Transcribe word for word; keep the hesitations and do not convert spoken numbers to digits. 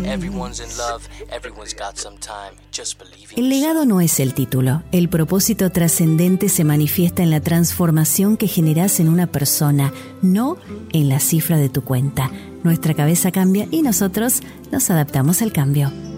Everyone's in love, everyone's got some time. Just believe in El legado no es el título. El propósito trascendente se manifiesta en la transformación que generás en una persona, no en la cifra de tu cuenta. Nuestra cabeza cambia y nosotros nos adaptamos al cambio.